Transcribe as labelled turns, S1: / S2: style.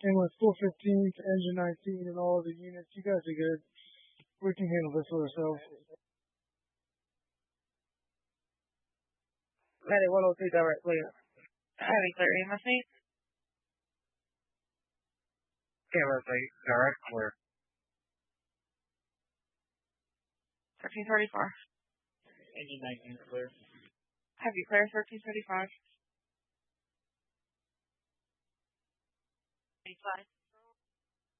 S1: And with 415th, Engine 19, and all of the units, you guys are good. We can handle this ourselves.
S2: Medic 102 direct clear. Heavy clear EMS need.
S3: EMS 8 direct clear.
S2: 1334.
S4: Engine 19 clear.
S2: Heavy clear 1335.
S5: 85.